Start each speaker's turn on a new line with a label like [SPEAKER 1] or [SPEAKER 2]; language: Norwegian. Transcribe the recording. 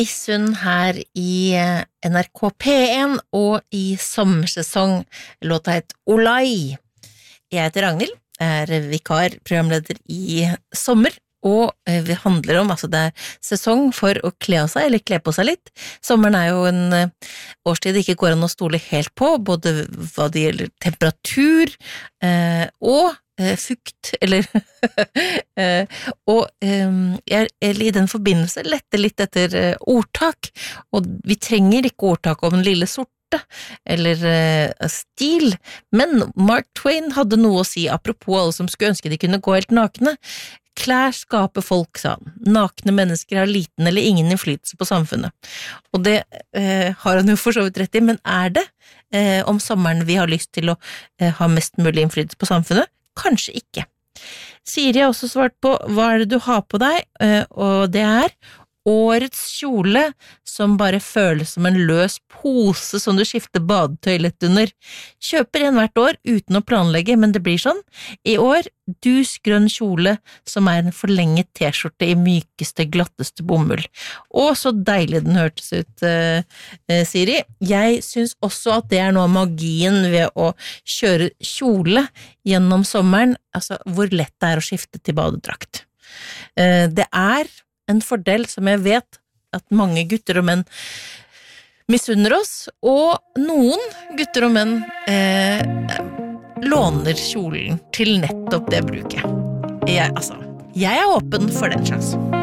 [SPEAKER 1] Issun her i NRK P1 og i sommersesong. Låta het Olai. Jeg heter Ragnhild, er vikar programleder i sommer, og det handler om, det sesong for å kle av seg, eller kle på seg litt. Sommeren er jo en årstid det ikke går an å stole helt på, både hva det gjelder temperatur og fukt, eller og jeg i den forbindelse lette litt etter ordtak, og vi trenger ikke ordtak om den lille sorte, eller stil, men Mark Twain hadde noe å si apropos alle som skulle ønske de kunne gå helt nakne. Klær skaper folk, sa han. Nakne mennesker har liten eller ingen innflytelse på samfunnet. Og det har han jo for så vidt rett i, men er det om sommeren vi har lyst til å ha mest mulig innflytelse på samfunnet? Kanskje ikke. Siri har også svart på hva er det du har på deg, og det er årets kjole som bare føles som en løs pose som du skifter badetøy lett under. Kjøper en hvert år uten å planlegge, men det blir sånn. I år, dus grønn kjole som er en forlenget t-skjorte i mykeste, glatteste bomull. Og så deilig den hørtes ut, Siri. Jeg synes også at det er noe av magien ved å kjøre kjole gjennom sommeren, hvor lett det er å skifte til badedrakt. Det er en fordel som jeg vet at mange gutter og menn misunner oss, og noen gutter og menn låner kjolen til nettopp det bruket. Jeg er åpen for den slags.